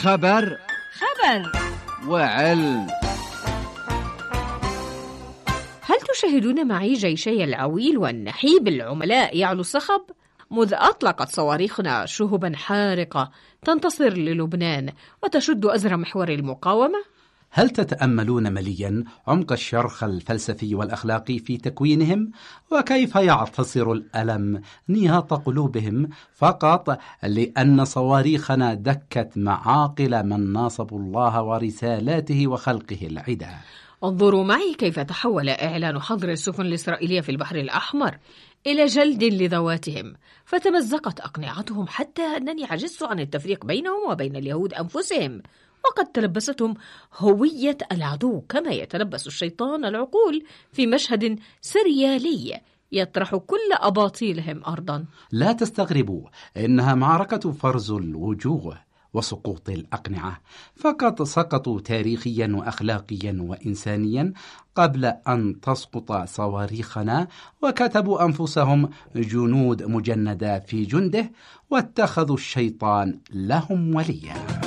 خبر وعلم. هل تشاهدون معي جيشي العويل والنحيب العملاء يعلو الصخب؟ مذ أطلقت صواريخنا شهبا حارقة تنتصر للبنان وتشد أزر محور المقاومة؟ هل تتأملون مليا عمق الشرخ الفلسفي والأخلاقي في تكوينهم، وكيف يعتصر الألم نياط قلوبهم فقط لأن صواريخنا دكت معاقل من ناصبوا الله ورسالاته وخلقه العدا؟ انظروا معي كيف تحول إعلان حظر السفن الإسرائيلية في البحر الأحمر إلى جلد لذواتهم، فتمزقت أقنعتهم حتى أنني عجزت عن التفريق بينهم وبين اليهود أنفسهم، وقد تلبستهم هوية العدو كما يتلبس الشيطان العقول في مشهد سريالي يطرح كل أباطيلهم أرضا. لا تستغربوا، إنها معركة فرز الوجوه وسقوط الأقنعة، فقد سقطوا تاريخيا وأخلاقيا وإنسانيا قبل أن تسقط صواريخنا، وكتبوا أنفسهم جنود مجندة في جنده واتخذوا الشيطان لهم وليا.